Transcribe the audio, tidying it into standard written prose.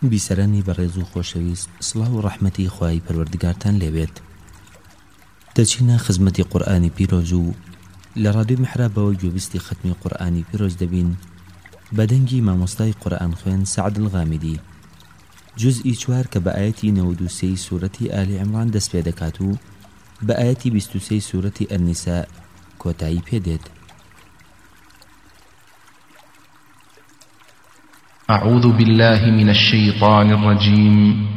بیسەرانی بەڕێز و خۆشەویست، سڵاو و ڕەحمەتی خوای پەروەردگارتان لێبێت. دەچینە خزمەتی قورئانی پیرۆز و لە ڕادیۆ میحرابەوە گوێبیستی ختمی قورئانی پیرۆز دەبین بەدەنگی مامۆستای قورئان خوێن سەعد الغامدی، جوزئی 4 کە بە ئایەتی 93 سوورەتی ئالی عیمران دەست پێ دەکات و بە ئایەتی 23 سوورەتی ئەنیسا کۆتایی پێدێت. أعوذ بالله من الشيطان الرجيم